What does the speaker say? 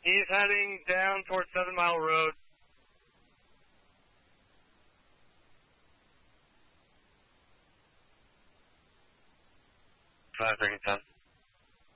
He's heading down towards 7 Mile Road. 5 10.